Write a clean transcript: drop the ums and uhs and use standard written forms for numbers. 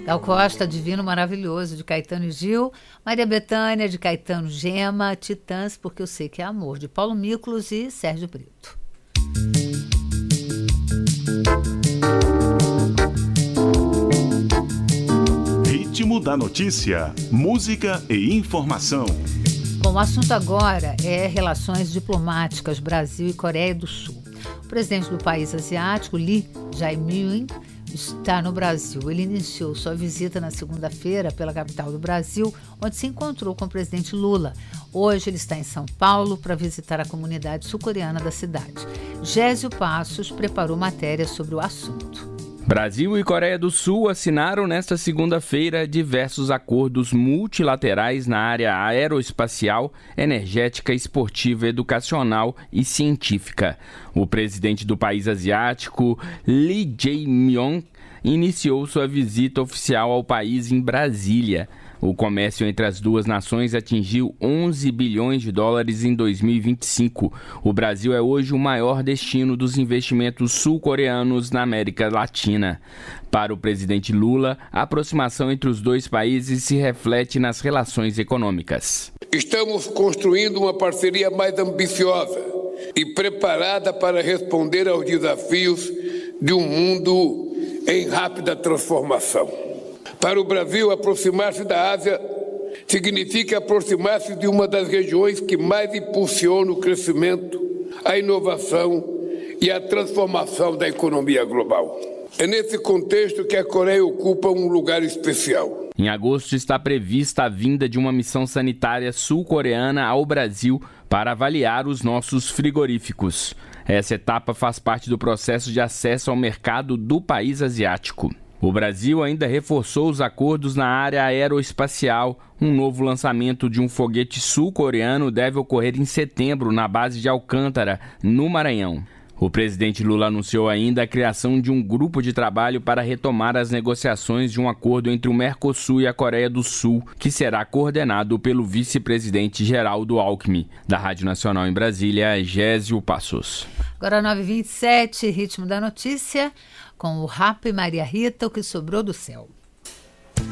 Gal Costa, Divino Maravilhoso, de Caetano e Gil. Maria Bethânia, de Caetano Gema. Titãs, Porque Eu Sei Que É Amor, de Paulo Miklos e Sérgio Brito. Ritmo da notícia, música e informação. Bom, o assunto agora é relações diplomáticas Brasil e Coreia do Sul. O presidente do país asiático, Lee Jae-myung, está no Brasil. Ele iniciou sua visita na segunda-feira pela capital do Brasil, onde se encontrou com o presidente Lula. Hoje ele está em São Paulo para visitar a comunidade sul-coreana da cidade. Gésio Passos preparou matéria sobre o assunto. Brasil e Coreia do Sul assinaram nesta segunda-feira diversos acordos multilaterais na área aeroespacial, energética, esportiva, educacional e científica. O presidente do país asiático, Lee Jae-myung, iniciou sua visita oficial ao país em Brasília. O comércio entre as duas nações atingiu 11 bilhões de dólares em 2025. O Brasil é hoje o maior destino dos investimentos sul-coreanos na América Latina. Para o presidente Lula, a aproximação entre os dois países se reflete nas relações econômicas. Estamos construindo uma parceria mais ambiciosa e preparada para responder aos desafios de um mundo em rápida transformação. Para o Brasil, aproximar-se da Ásia significa aproximar-se de uma das regiões que mais impulsiona o crescimento, a inovação e a transformação da economia global. É nesse contexto que a Coreia ocupa um lugar especial. Em agosto está prevista a vinda de uma missão sanitária sul-coreana ao Brasil para avaliar os nossos frigoríficos. Essa etapa faz parte do processo de acesso ao mercado do país asiático. O Brasil ainda reforçou os acordos na área aeroespacial. Um novo lançamento de um foguete sul-coreano deve ocorrer em setembro na base de Alcântara, no Maranhão. O presidente Lula anunciou ainda a criação de um grupo de trabalho para retomar as negociações de um acordo entre o Mercosul e a Coreia do Sul, que será coordenado pelo vice-presidente Geraldo Alckmin. Da Rádio Nacional em Brasília, Gésio Passos. Agora 9h27, Ritmo da Notícia, com o Rap Maria Rita, O Que Sobrou do Céu.